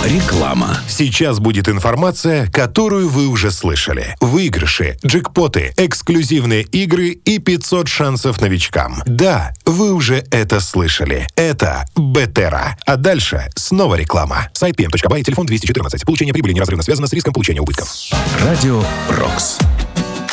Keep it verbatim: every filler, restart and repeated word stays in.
Реклама. Сейчас будет информация, которую вы уже слышали. Выигрыши, джекпоты, эксклюзивные игры и пятьсот шансов новичкам. Да, вы уже это слышали. Это Бетера. А дальше снова реклама. Сайт пи эм точка бай, телефон двести четырнадцать. Получение прибыли неразрывно связано с риском получения убытков. Радио «Рокс».